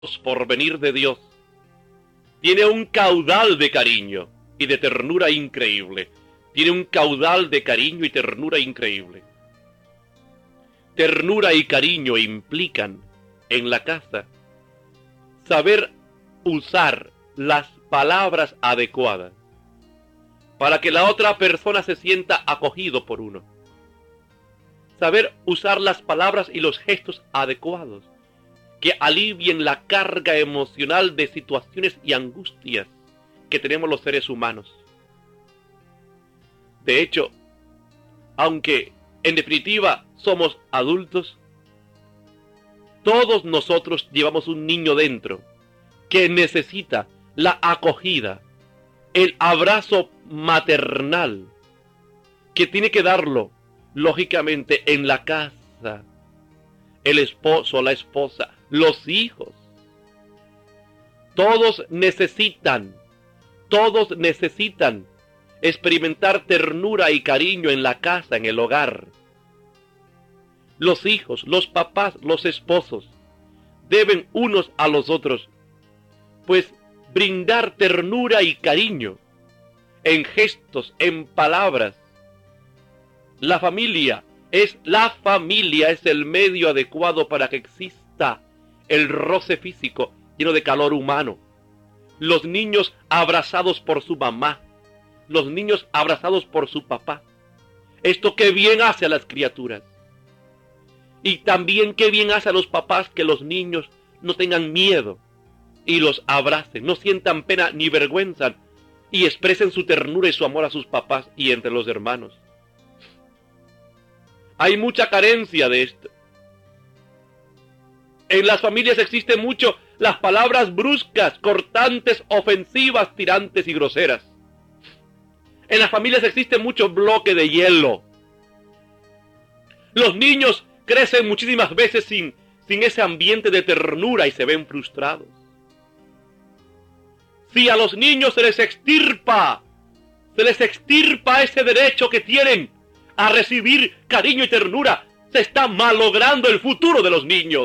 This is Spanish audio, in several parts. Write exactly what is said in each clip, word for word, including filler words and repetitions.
por venir de Dios, tiene un caudal de cariño y de ternura increíble. Tiene un caudal de cariño y ternura increíble. Ternura y cariño implican en la casa saber usar las palabras adecuadas para que la otra persona se sienta acogido por uno. Saber usar las palabras y los gestos adecuados que alivien la carga emocional de situaciones y angustias que tenemos los seres humanos. De hecho, aunque en definitiva somos adultos, todos nosotros llevamos un niño dentro que necesita la acogida, el abrazo maternal, que tiene que darlo, lógicamente, en la casa, el esposo, la esposa, los hijos. Todos necesitan, todos necesitan experimentar ternura y cariño en la casa, en el hogar. Los hijos, los papás, los esposos deben unos a los otros, pues, brindar ternura y cariño en gestos, en palabras. La familia es la familia, es el medio adecuado para que exista el roce físico lleno de calor humano. Los niños abrazados por su mamá, los niños abrazados por su papá. Esto qué bien hace a las criaturas. Y también qué bien hace a los papás que los niños no tengan miedo y los abracen, no sientan pena ni vergüenza y expresen su ternura y su amor a sus papás y entre los hermanos. Hay mucha carencia de esto. En las familias existen mucho las palabras bruscas, cortantes, ofensivas, tirantes y groseras. En las familias existe mucho bloque de hielo. Los niños crecen muchísimas veces sin, sin ese ambiente de ternura y se ven frustrados. Si a los niños se les extirpa, se les extirpa ese derecho que tienen a recibir cariño y ternura, se está malogrando el futuro de los niños.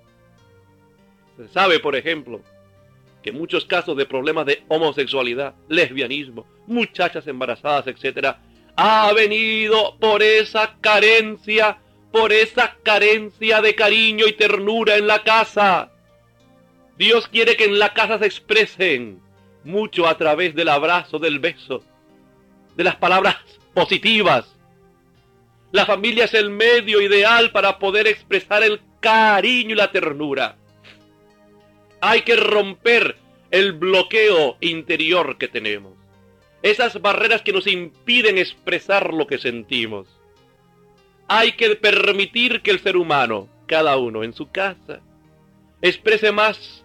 Se sabe, por ejemplo, que muchos casos de problemas de homosexualidad, lesbianismo, muchachas embarazadas, etcétera, ha venido por esa carencia, por esa carencia de cariño y ternura en la casa. Dios quiere que en la casa se expresen mucho a través del abrazo, del beso, de las palabras positivas. La familia es el medio ideal para poder expresar el cariño y la ternura. Hay que romper el bloqueo interior que tenemos. Esas barreras que nos impiden expresar lo que sentimos. Hay que permitir que el ser humano, cada uno en su casa, exprese más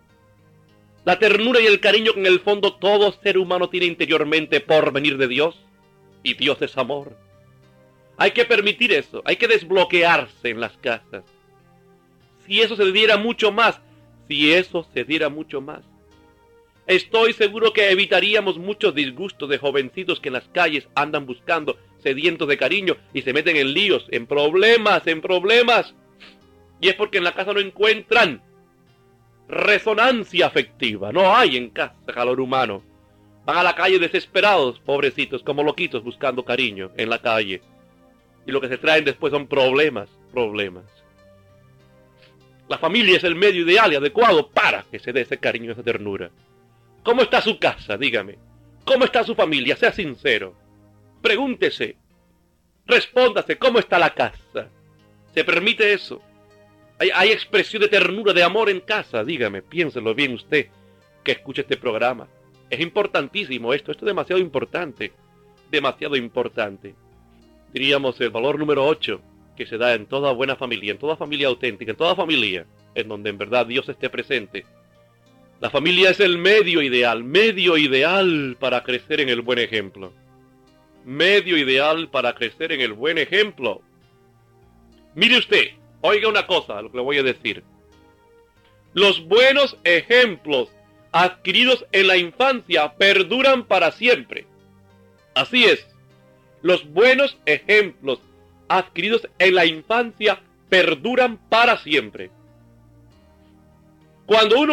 la ternura y el cariño que en el fondo todo ser humano tiene interiormente por venir de Dios. Y Dios es amor. Hay que permitir eso, hay que desbloquearse en las casas. Si eso se diera mucho más, si eso se diera mucho más, estoy seguro que evitaríamos muchos disgustos de jovencitos que en las calles andan buscando, sedientos de cariño y se meten en líos, en problemas, en problemas. Y es porque en la casa no encuentran resonancia afectiva, no hay en casa calor humano. Van a la calle desesperados, pobrecitos, como loquitos buscando cariño en la calle. Y lo que se traen después son problemas, problemas. La familia es el medio ideal y adecuado para que se dé ese cariño y esa ternura. ¿Cómo está su casa? Dígame. ¿Cómo está su familia? Sea sincero. Pregúntese. Respóndase. ¿Cómo está la casa? ¿Se permite eso? ¿Hay, hay expresión de ternura, de amor en casa? Dígame. Piénselo bien usted que escucha este programa. Es importantísimo esto. Esto es demasiado importante. Demasiado importante. Diríamos el valor número ocho, que se da en toda buena familia, en toda familia auténtica, en toda familia en donde en verdad Dios esté presente. La familia es el medio ideal, medio ideal para crecer en el buen ejemplo. Medio ideal para crecer en el buen ejemplo. Mire usted, oiga una cosa, lo que le voy a decir. Los buenos ejemplos adquiridos en la infancia perduran para siempre. Así es. Los buenos ejemplos adquiridos en la infancia perduran para siempre. Cuando uno